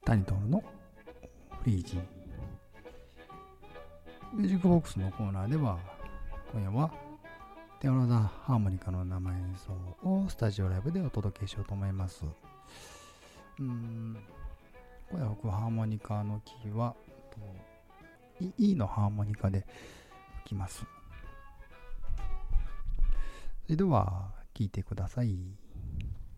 谷徹のフリージーミュージックボックスのコーナーでは、今夜はテオラザハーモニカの生演奏をスタジオライブでお届けしようと思います。今夜僕ハーモニカのキーはE のハーモニカで吹きます。それでは聴いてください。